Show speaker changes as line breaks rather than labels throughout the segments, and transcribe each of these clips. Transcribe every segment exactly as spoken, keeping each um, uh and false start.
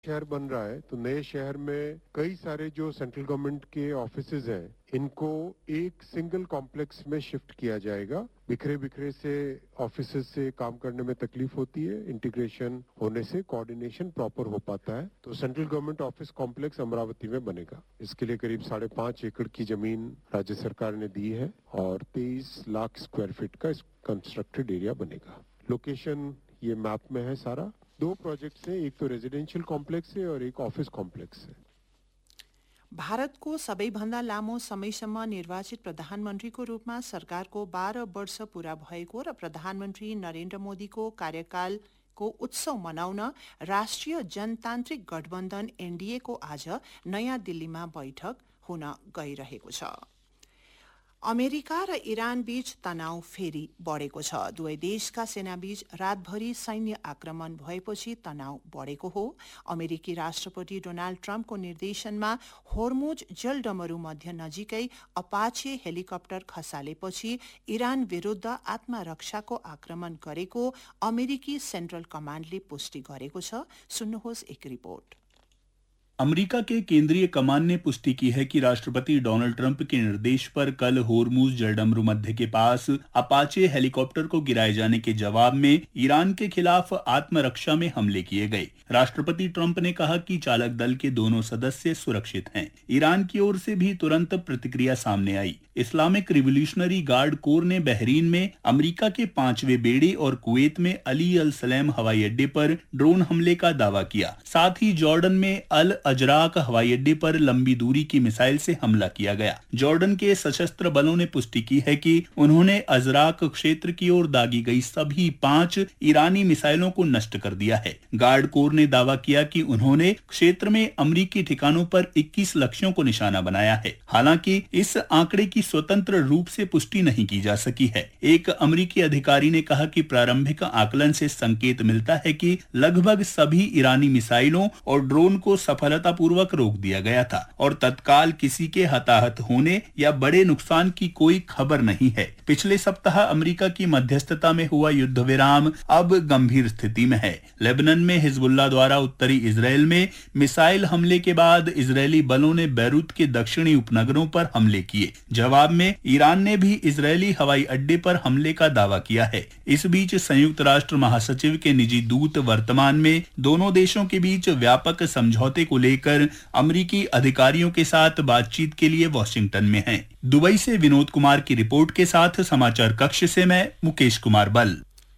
शहर बन रहा है तो नए शहर में कई सारे जो सेंट्रल गवर्नमेंट के ऑफिसेज हैं इनको एक सिंगल कॉम्प्लेक्स में शिफ्ट किया जाएगा। बिखरे बिखरे से ऑफिसेज से काम करने में तकलीफ होती है, इंटीग्रेशन होने से कोऑर्डिनेशन प्रॉपर हो पाता है। तो central government office complex Amravati में बनेगा। इसके लिए करीब साढ़े पांच एकड़ की जमीन राज्य सरकार ने दी है और तेईस लाख स्क्वायर फीट का कंस्ट्रक्टेड एरिया बनेगा। लोकेशन ये मैप में है सारा। दो प्रोजेक्ट्स हैं, एक तो रेजिडेंशियल कॉम्प्लेक्स है और एक ऑफिस कॉम्प्लेक्स है।
भारतको सबैभन्दा लामो समयसम्म निर्वाचित प्रधानमन्त्रीको रूपमा सरकारको बाह्र वर्ष पूरा भएको र प्रधानमन्त्री नरेन्द्र मोदीको कार्यकालको उत्सव मनाउन राष्ट्रिय जनतान्त्रिक गठबन्धन एनडीएको आज नयाँ दिल्लीमा बैठक हुन गइरहेको छ। अमेरिका र इरान बीच तनाव फेरि बढेको छ। दुवै देशका सेनाबीच रातभरि सैन्य आक्रमण भएपछि तनाव बढेको हो। अमेरिकी राष्ट्रपति डोनाल्ड ट्रम्पको निर्देशनमा होर्मुज जलडमरू मध्य नजिकै अपाचे हेलिकप्टर खसालेपछि इरान विरूद्ध आत्मरक्षाको आक्रमण गरेको अमेरिकी सेन्ट्रल कमान्डले पुष्टि गरेको छ। सुन्नुहोस् एक रिपोर्ट।
अमेरिका के केंद्रीय कमान ने पुष्टि की है कि राष्ट्रपति डोनाल्ड ट्रंप के निर्देश पर कल होर्मुज जलडमरू मध्य के पास अपाचे हेलीकॉप्टर को गिराए जाने के जवाब में ईरान के खिलाफ आत्मरक्षा में हमले किए गए। राष्ट्रपति ट्रंप ने कहा कि चालक दल के दोनों सदस्य सुरक्षित हैं। ईरान की ओर से भी तुरंत प्रतिक्रिया सामने I. Islamic revolutionary guard core ने बहरीन में अमेरिका के पांचवें बेड़े और कुवैत में अली अल सलेम हवाई अड्डे पर ड्रोन हमले का दावा किया। साथ ही जॉर्डन में अल अजराक हवाई अड्डे पर लंबी दूरी की मिसाइल से हमला किया गया। जॉर्डन के सशस्त्र बलों ने पुष्टि की है कि उन्होंने अजराक क्षेत्र की ओर दागी गई सभी पांच ईरानी मिसाइलों को नष्ट कर दिया है। गार्ड कोर ने दावा किया कि उन्होंने क्षेत्र में अमेरिकी ठिकानों पर इक्कीस लक्ष्यों को निशाना बनाया है। हालांकि इस आंकड़े की स्वतंत्र रूप से पुष्टि नहीं की जा सकी है। एक अमेरिकी अधिकारी ने कहा कि प्रारंभिक आकलन से संकेत मिलता है कि लगभग सभी ईरानी मिसाइलों और ड्रोन को सफलतापूर्वक रोक दिया गया था और तत्काल किसी के हताहत होने या बड़े नुकसान की कोई खबर नहीं है। पिछले सप्ताह अमेरिका की मध्यस्थता में हुआ युद्ध विराम अब गंभीर स्थिति में है। लेबनान में हिजबुल्लाह द्वारा उत्तरी इजराइल में मिसाइल हमले के बाद इजरायली बलों ने बैरूत के दक्षिणी उपनगरों पर हमले किए। जवाब में ईरान ने भी इजरायली हवाई अड्डे पर हमले का दावा किया है। इस बीच संयुक्त राष्ट्र महासचिव के निजी दूत वर्तमान में दोनों देशों के बीच व्यापक समझौते को लेकर अमेरिकी अधिकारियों के साथ बातचीत के लिए वॉशिंगटन में हैं। दुबई से विनोद कुमार की रिपोर्ट के साथ समाचार कक्ष से मैं मुकेश कुमार बल।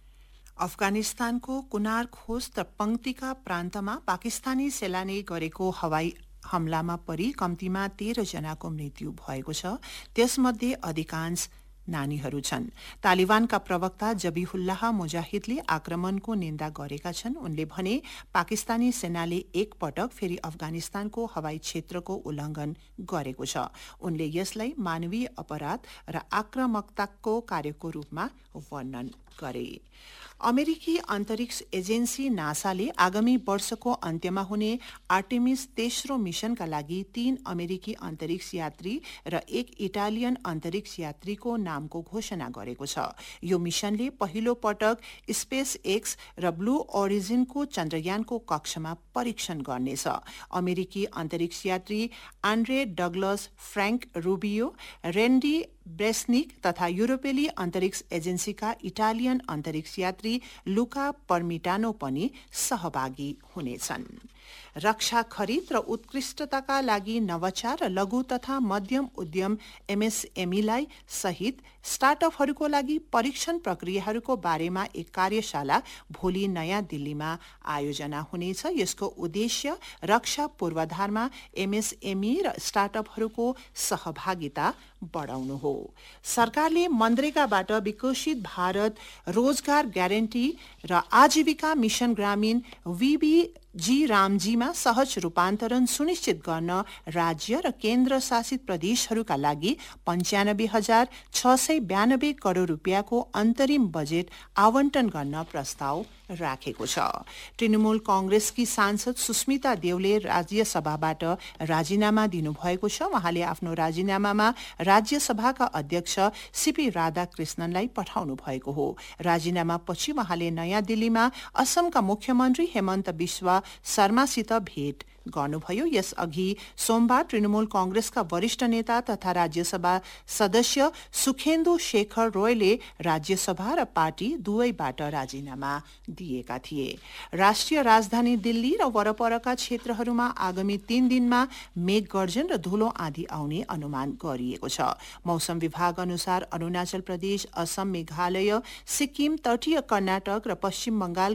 अफगानिस्तानको कुनार खोस्त पंक्तिका प्रान्तमा पाकिस्तानी सेनाले गरेको हवाई हमलामा परि कम्तीमा तेह्र जनाको मृत्यु भएको छ। त्यसमध्ये अधिकांश नानीहरू छन्। तालिबानका प्रवक्ता जबीहुल्लाह मुजाहिदले आक्रमणको निन्दा गरेका छन्। उनले भने पाकिस्तानी सेनाले एक पटक फेरि अफगानिस्तानको हवाई क्षेत्रको उल्लङ्घन गरेको छ। उनले यसलाई मानवीय अपराध र आक्रामकताको कार्यको रूपमा वर्णन गरे। अमेरिकी अन्तरिक्ष एजेन्सी नासाले आगामी वर्षको अन्त्यमा हुने आर्टेमिस तेस्रो मिशनका लागि तीन अमेरिकी अन्तरिक्ष यात्री र एक इटालियन अन्तरिक्ष यात्रीको नामको घोषणा गरेको छ। यो मिशनले पहिलो पटक स्पेस एक्स र ब्लू ओरिजिनको चन्द्रयानको कक्षमा परीक्षण गर्नेछ। अमेरिकी अन्तरिक्ष यात्री आन्ड्रे डगलस फ्रैंक रूबियो, रेन्डी ब्रेस्निक तथा यूरोपेली अन्तरिक्ष एजेन्सीका इटालियन अन्तरिक्ष यात्री लुका पर्मिटानो पनि सहभागी हुनेछन्। रक्षा खरिद र उत्कृष्टताका लागि नवाचार र लघु तथा मध्यम उद्यम एमएसएमईलाई सहित स्टार्टअपहरूको लागि परीक्षण प्रक्रियाहरूको बारेमा एक कार्यशाला भोलि नयाँ दिल्लीमा आयोजना हुनेछ। यसको उद्देश्य रक्षा पूर्वाधारमा एमएसएमई र स्टार्टअपहरूको सहभागिता बढाउनु हो। सरकारले मनरेगाबाट विकसित भारत रोजगार ग्यारेन्टी र आजीविका मिशन ग्रामीण वीबी जी रामजीमा सहज रूपान्तरण सुनिश्चित गर्न राज्य र केन्द्र शासित प्रदेशहरूका लागि पन्चानब्बे हजार छ सय बयानब्बे करोड़ रुपियाँको अन्तरिम बजेट आवन्टन गर्न प्रस्ताव राखेको छ। तृणमूल कांग्रेसकी सांसद सुस्मिता देवले राज्यसभाबाट राजीनामा दिनुभएको छ। उहाँले आफ्नो राजीनामामा राज्यसभाका अध्यक्ष सीपी राधाकृष्णनलाई पठाउनु भएको हो। राजीनामा पछि उहाँले नयाँ दिल्लीमा असमका मुख्यमन्त्री हेमन्त बिस्वा शर्मासित भेट गर्नुभयो। यसअघि सोमबार तृणमूल कांग्रेसका वरिष्ठ नेता तथा राज्यसभा सदस्य सुखेन्दु शेखर रोयले राज्यसभा र पार्टी दुवैबाट राजीनामा दिएका थिए। राष्ट्रिय राजधानी दिल्ली र वरपरका क्षेत्रहरूमा आगामी तीन दिनमा मेघ गर्जन र धुलो आँधी आउने अनुमान गरिएको छ। मौसम विभाग अनुसार अरूणाचल प्रदेश, असम, मेघालय, सिक्किम, तटीय कर्नाटक र पश्चिम बंगाल